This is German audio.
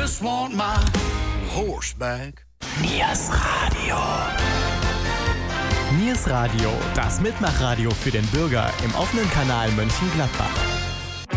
just want my horse back. Niers Radio. Niers Radio, das Mitmachradio für den Bürger im offenen Kanal Mönchengladbach.